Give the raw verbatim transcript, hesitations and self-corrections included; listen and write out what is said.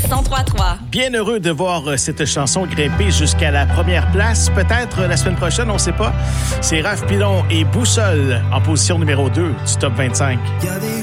cent trois trois. Bien heureux de voir cette chanson grimper jusqu'à la première place. Peut-être la semaine prochaine, on ne sait pas. C'est Raph Pilon et Boussole en position numéro deux du top vingt-cinq.